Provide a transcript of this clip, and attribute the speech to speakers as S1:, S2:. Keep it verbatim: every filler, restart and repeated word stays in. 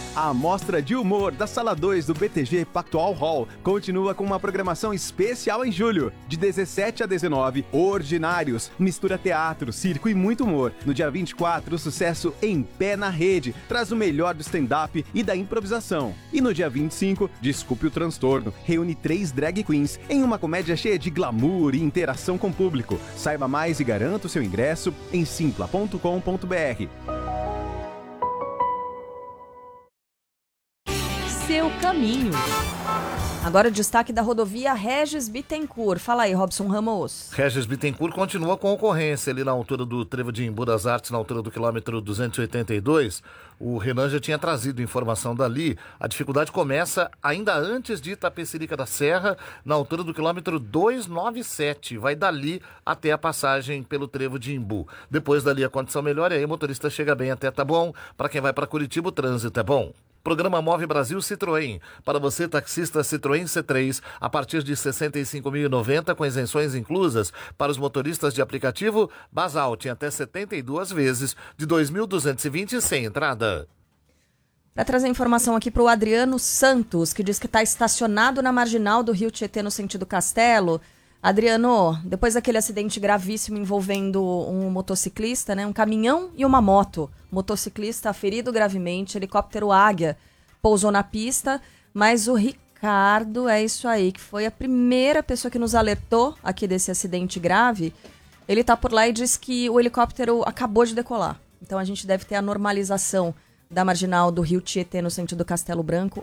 S1: A Mostra de Humor da Sala dois do B T G Pactual Hall continua com uma programação especial em julho. De dezessete a dezenove, Ordinários, mistura teatro, circo e muito humor. No dia vinte e quatro, o sucesso Em Pé na Rede traz o melhor do stand-up e da improvisação. E no dia vinte e cinco, Desculpe o Transtorno, reúne três drag queens em uma comédia cheia de glamour e interação com o público. Saiba mais e garanta o seu ingresso em simpla ponto com ponto b r.
S2: Seu caminho. Agora o destaque da rodovia Regis Bittencourt. Fala aí, Robson Ramos.
S3: Regis Bittencourt continua com ocorrência ali na altura do trevo de Embu das Artes, na altura do quilômetro duzentos e oitenta e dois. O Renan já tinha trazido informação dali. A dificuldade começa ainda antes de Itapecerica da Serra, na altura do quilômetro duzentos e noventa e sete. Vai dali até a passagem pelo trevo de Embu. Depois dali a condição melhora e aí o motorista chega bem até tá bom. Para quem vai para Curitiba, o trânsito é bom. Programa Move Brasil Citroën. Para você, taxista Citroën C três, a partir de sessenta e cinco mil e noventa, com isenções inclusas. Para os motoristas de aplicativo, Basalt, em até setenta e duas vezes, de dois mil duzentos e vinte sem entrada.
S2: Para trazer informação aqui para o Adriano Santos, que diz que está estacionado na marginal do Rio Tietê, no sentido Castelo. Adriano, depois daquele acidente gravíssimo envolvendo um motociclista, né, um caminhão e uma moto, motociclista ferido gravemente, helicóptero Águia pousou na pista, mas o Ricardo, é isso aí, que foi a primeira pessoa que nos alertou aqui desse acidente grave, ele está por lá e diz que o helicóptero acabou de decolar. Então a gente deve ter a normalização da marginal do Rio Tietê no sentido Castelo Branco